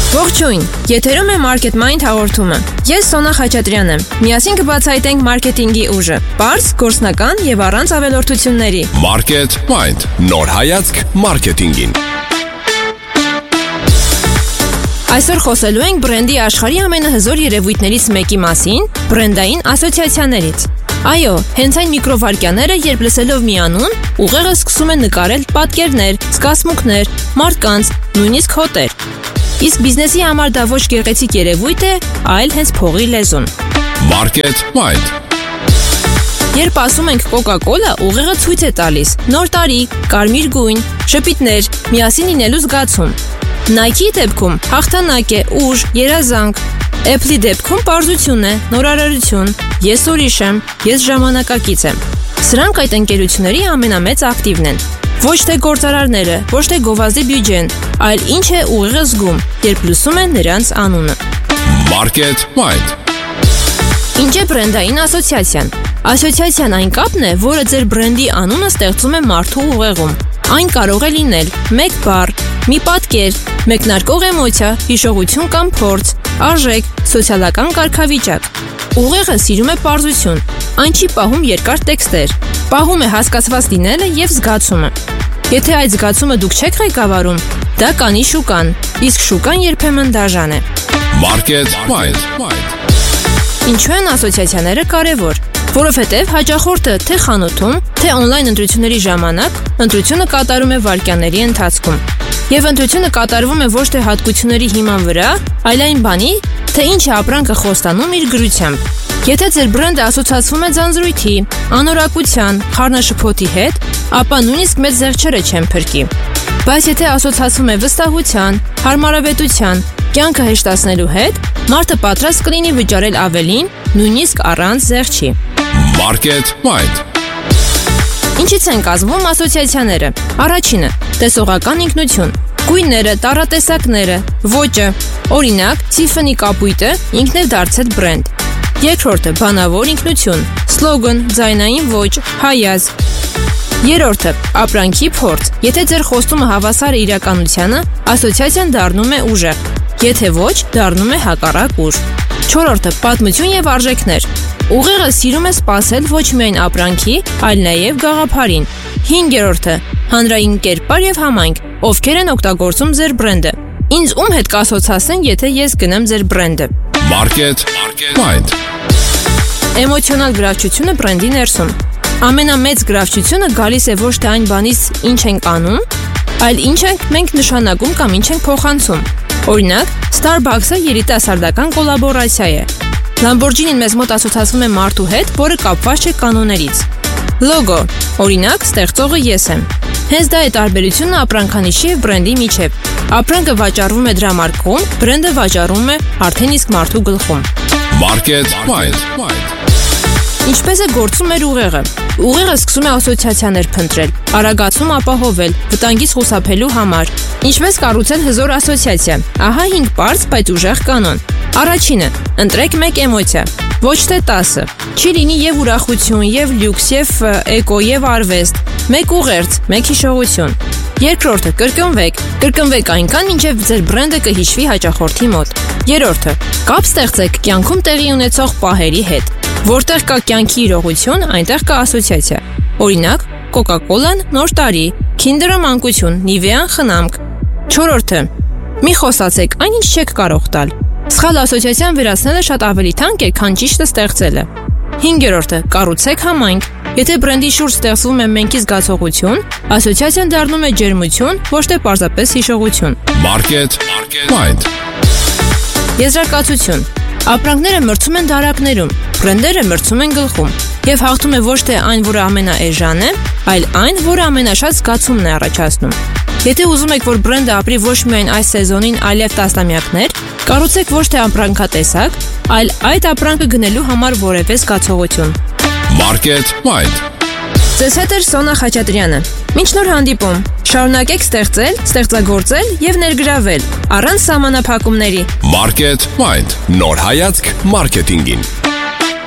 Ողջույն, եթերում է Market Mind հաղորդումը։ Ես Սոնա Խաչատրյանն եմ։ Միասին կբացահայտենք մարքեթինգի ուժը, պարզ, գործնական եւ առանց ավելորդությունների։ Market Mind, նոր հայացք մարքեթինգին։ Այսօր խոսելու ենք բրենդի աշխարհի ամենահզոր երևույթներից մեկի մասին՝ բրենդային ասոցիացիաներից։ Այո, հենց այն միկրովարկյաները, երբ լսելով մի անուն, ուղեղը սկսում է նկարել պատկերներ, զգացմունքներ, մարդկանց, նույնիսկ հոտեր։ Իսկ բիզնեսի համար դա ոչ գեղեցիկ երևույթ է, այլ հենց փողի լեզուն։ Market Mind։ Երբ ասում ենք Coca-Cola, ուղեղը ցույց է տալիս նոր տարի, կարմիր գույն, շփիթներ, միասին լինելու զգացում։ Nike-ի դեպքում հաղթանակ է, ուժ, երազանք։ Apple-ի դեպքում պարզություն է, նորարարություն։ Ես ուրիշ եմ, ես ժամանակակից եմ։ Սրանք այդ ընկերությունների ամենամեծ ակտիվն են։ Ոչ թե գործարարները, ոչ թե գովազդի բյուջեն, այլ ինչ է ուղեղը զգում, երբ լսում է նրանց անունը։ Market Mind։ Ինչ է բրենդային ասոցիացիան։ Ասոցիացիան այն կապն է, որը ձեր բրենդի անունը ստեղծում է մարդու ուղեղում։ Այն կարող է լինել մեկ բառ, մի պատկեր, մեկնարկող էմոցիա, հիշողություն կամ փորձ, արժեք, սոցիալական կարգավիճակ։ Ուղեղը սիրում է պարզություն։ Այն չի պահում երկար տեքստեր։ Պահում է հասկացված լինելը եւ զգացումը։ Եթե այդ զգացումը դուք չեք ղեկավարում, դա կանի շուկան, իսկ շուկան երբեմն դաժան է։ Market Mind։ Ինչու են ասոցիացիաները կարևոր։ Որովհետև հաճախորդը թե խանութում, թե օնլայն ընտրությունների ժամանակ ընտրությունը կատարում է վայրկյանների ընթացքում։ Եվ ընտրությունը կատարվում է ոչ թե հատկությունների հիման վրա, այլ այն բանի, թե ինչ է ապրանքը խոստանում իր գրությամբ։ Եթե ձեր բրենդը ասոցացվում է ձանձրույթի, անորակության, խառնաշփոթի հետ, ապա նույնիսկ մեծ զեղչերը չեն փրկի։ Բայց եթե ասոցացվում է վստահության, հարմարավետության, կյանքը հեշտացնելու հետ, մարդը պատրաստ կլինի վճարել ավելին, նույնիսկ առանց զեղչի։ Market Mind։ Ինչից են կազմվում ասոցիացիաները։ Առաջինը՝ տեսողական ինքնություն, գույները, տառատեսակները, ոճը։ Օրինակ, Tiffany կապույտը ինքն է դարձել բրենդ։ Երկրորդը՝ բանավոր ինքնություն, սլոգան, ձայնային ոճ, հայազ։ Երրորդը՝ ապրանքի փորձ։ Եթե ձեր խոստումը հավասար է իրականությանը, ասոցիացիան դառնում է ուժեղ։ Եթե ոչ, դառնում է հակառակ ուժ։ Չորրորդը՝ պատմություն եւ արժեքներ։ Ուղեղը սիրում է սպասել ոչ միայն ապրանքի, այլ նաև գաղափարին։ Հինգերորդը՝ հանրային կերպար եւ համայնք, ովքեր են օգտագործում ձեր բրենդը։ Ինձ ում հետ կասոցացնեն, եթե ես գնեմ ձեր բրենդը։ Market Mind։ Էմոցիոնալ գրավչությունը բրենդի ներսում։ Ամենամեծ գրավչությունը գալիս է ոչ թե այն բանից, ինչ ենք անում, այլ ինչ ենք մենք նշանակում կամ ինչ ենք փոխանցում։ Օրինակ, Starbucks-ը երիտասարդական կոլաբորացիա է։ Lamborghini-ն մեզ մոտ ասոցացվում է մարդու հետ, որը կապված չէ կանոններից։ Լոգո, օրինակ, ստեղծողը ես եմ։ Հենց դա է տարբերությունը ապրանքանիշի եւ բրենդի միջեւ։ Ապրանքը վաճառվում է դրամարկղում, բրենդը վաճառվում է արդեն իսկ մարդու գլխում։ Market Mind։ Ինչպես է գործում մեր ուղեղը։ Ուղեղը սկսում է ասոցիացիաներ փնտրել, արագացում ապահովել, վտանգից խուսափելու համար։ Ինչպես կառուցել հզոր ասոցիացիա։ Ահա 5 պարզ, բայց ուժեղ կանոն։ Առաջինը՝ ընտրեք մեկ էմոցիա, ոչ թե 10-ը։ Չի լինի եւ ուրախություն, եւ լյուքս, եւ էկո, եւ արվեստ։ Մեկ ուղերձ, մեկ հիշողություն։ Երկրորդը՝ կրկնվեք այնքան, մինչև ձեր բրենդը կհիշվի հաճախորդի մոտ։ Երրորդը՝ կապ ստեղծեք կյանքում տեղի ունեցող պահերի հետ։ Որտեղ կա կյանքի իրողություն, այնտեղ կա ասոցիացիա։ Օրինակ, Coca-Cola-ն նոր տարի, Kinder-ը մանկություն, Nivea-ն խնամք։ Չորրորդը՝ մի խոսացեք այն, ինչ չեք կարող տալ։ Սխալ ասոցիացիան վերացնելը շատ ավելի թանկ է, քան ճիշտը ստեղծելը։ Հինգերորդը՝ կառուցեք համայնք։ Եթե բրենդի շուրջ ստեղծվում է մենքի զգացողություն, ասոցիացիան դառնում է ջերմություն, ոչ թե պարզապես հիշողություն։ Market Mind։ Եզրակացություն։ Ապրանքները մրցում են դարակներում, բրենդերը մրցում են գլխում։ Եվ հաղթում է ոչ թե այն, որը ամենաէժան է, այլ այն, որը ամենաշատ զգացումն է առաջացնում։ Եթե ուզում եք, որ բրենդը ապրի ոչ միայն այս սեզոնին, այլև տասնամյակներ, կառուցեք ոչ թե ապրանքատեսակ, այլ այդ ապրանքը գնելու համար որևէ զգացողություն։ Market Mind։ Ձեզ հետ է Սոնա Խաչատրյանը։ Մինչ նոր հանդիպում, շարունակեք ստեղծել, ստեղծագործել եւ ներգրավել առանց սահմանափակումների։ Market Mind, նոր հայացք մարքեթինգին։